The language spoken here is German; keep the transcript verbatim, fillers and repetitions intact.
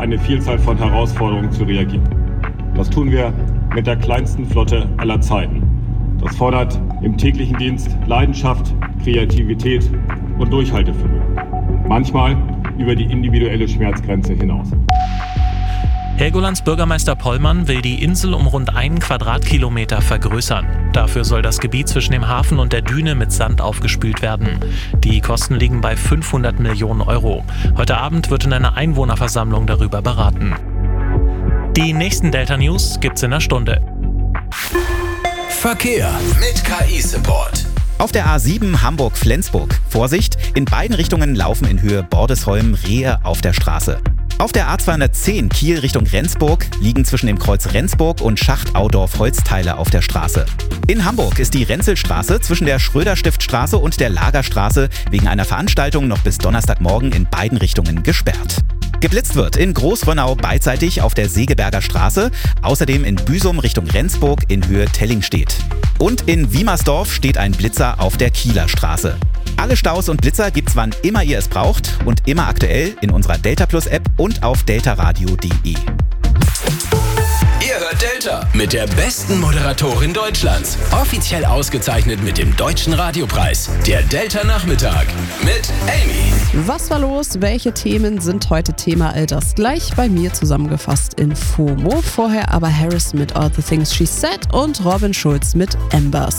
eine Vielzahl von Herausforderungen zu reagieren. Das tun wir mit der kleinsten Flotte aller Zeiten. Das fordert im täglichen Dienst Leidenschaft, Kreativität und Durchhaltevermögen. Manchmal über die individuelle Schmerzgrenze hinaus. Helgolands Bürgermeister Pollmann will die Insel um rund einen Quadratkilometer vergrößern. Dafür soll das Gebiet zwischen dem Hafen und der Düne mit Sand aufgespült werden. Die Kosten liegen bei fünfhundert Millionen Euro. Heute Abend wird in einer Einwohnerversammlung darüber beraten. Die nächsten Delta-News gibt's in einer Stunde. Verkehr mit K I-Support. Auf der A sieben Hamburg-Flensburg. Vorsicht, in beiden Richtungen laufen in Höhe Bordesholm Rehe auf der Straße. Auf der A zweihundertzehn Kiel Richtung Rendsburg liegen zwischen dem Kreuz Rendsburg und Schacht-Audorf Holzteile auf der Straße. In Hamburg ist die Renzelstraße zwischen der Schröder-Stiftstraße und der Lagerstraße wegen einer Veranstaltung noch bis Donnerstagmorgen in beiden Richtungen gesperrt. Geblitzt wird in Großrönnau beidseitig auf der Segeberger Straße, außerdem in Büsum Richtung Rendsburg in Höhe Tellingstedt. Und in Wiemersdorf steht ein Blitzer auf der Kieler Straße. Alle Staus und Blitzer gibt's wann immer ihr es braucht und immer aktuell in unserer Delta Plus App und auf deltaradio punkt de. Ihr hört Delta mit der besten Moderatorin Deutschlands. Offiziell ausgezeichnet mit dem Deutschen Radiopreis. Der Delta Nachmittag mit Amy. Was war los? Welche Themen sind heute Thema? All das gleich bei mir zusammengefasst in FOMO. Vorher aber Harris mit All the Things She Said und Robin Schulz mit Embers.